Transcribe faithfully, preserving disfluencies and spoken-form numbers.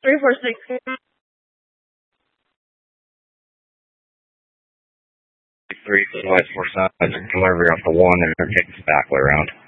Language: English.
three four six. Three, five, four, seven, delivery off the one, and then take this back way around.